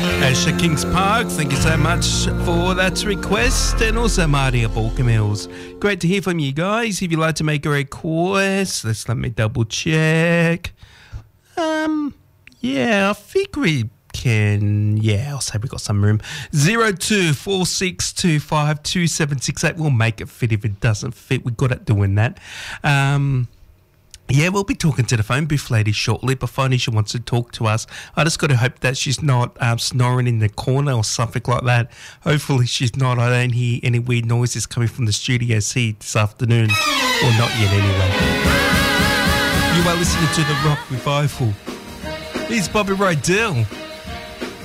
Asher Kings Park, thank you so much for that request. And also Marty at Balkan Mills. Great to hear from you guys. If you'd like to make a request, let me double check. Yeah, I think we can. Yeah, I'll say we've got some room. 0246252768. We'll make it fit. If it doesn't fit, we're good at doing that. Yeah, we'll be talking to the phone booth lady shortly, but finally she wants to talk to us. I just got to hope that she's not snoring in the corner or something like that. Hopefully she's not. I don't hear any weird noises coming from the Studio C this afternoon. Or not yet anyway. You are listening to The Rock Revival. Here's Bobby Rydell.